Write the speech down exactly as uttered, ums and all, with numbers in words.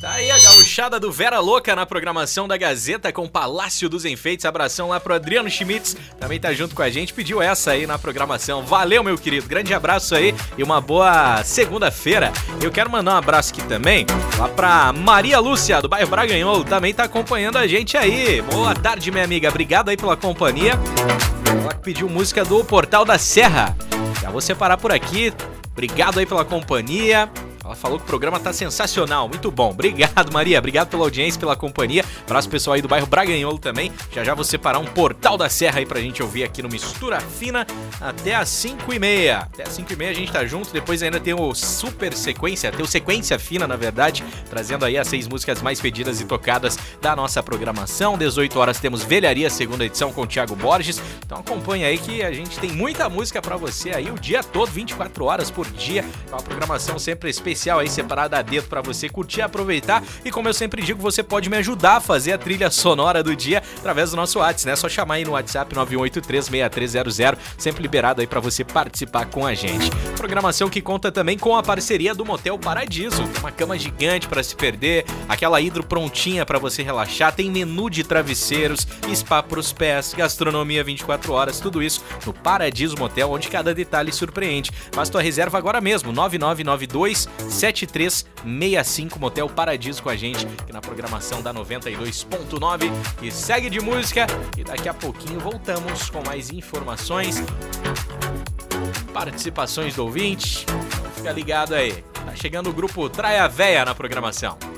Tá aí a gauchada do Vera Louca na programação da Gazeta com Palácio dos Enfeites. Abração lá pro Adriano Schmitz, também tá junto com a gente, pediu essa aí na programação. Valeu, meu querido, grande abraço aí e uma boa segunda-feira. Eu quero mandar um abraço aqui também lá pra Maria Lúcia, do bairro Braganholo, também tá acompanhando a gente aí. Boa tarde, minha amiga, obrigado aí pela companhia. Ela que pediu música do Portal da Serra. Já vou separar por aqui, obrigado aí pela companhia. Ela falou que o programa tá sensacional, muito bom. Obrigado, Maria. Obrigado pela audiência, pela companhia. Abraço pessoal aí do bairro Braganholo também. Já já vou separar um Portal da Serra aí pra gente ouvir aqui no Mistura Fina até as cinco e meia. Até as cinco e meia a gente tá junto. Depois ainda tem o Super Sequência, tem o Sequência Fina, na verdade, trazendo aí as seis músicas mais pedidas e tocadas da nossa programação. dezoito horas temos Velharia, segunda edição com o Thiago Borges. Então acompanha aí que a gente tem muita música pra você aí o dia todo, vinte e quatro horas por dia. Com a programação sempre especial aí separada a dedo pra você curtir, aproveitar. E como eu sempre digo, você pode me ajudar a fazer a trilha sonora do dia através do nosso WhatsApp, né? É só chamar aí no WhatsApp nove um oito três, seis três zero zero, sempre liberado aí pra você participar com a gente. Programação que conta também com a parceria do Motel Paradiso. Tem uma cama gigante pra se perder, aquela hidro prontinha pra você relaxar, tem menu de travesseiros, spa pros pés, gastronomia vinte e quatro horas, tudo isso no Paradiso Motel, onde cada detalhe surpreende. Faz tua reserva agora mesmo, nove nove nove dois sete três seis cinco, Motel Paradiso com a gente aqui na programação da noventa e dois ponto nove, e segue de música e daqui a pouquinho voltamos com mais informações, participações do ouvinte. Então fica ligado aí, tá chegando o grupo Traia Véia na programação.